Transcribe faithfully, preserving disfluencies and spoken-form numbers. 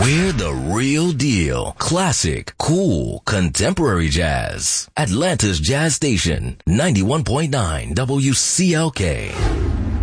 We're the real deal. Classic, cool, contemporary jazz. Atlanta's Jazz Station, ninety-one point nine W C L K.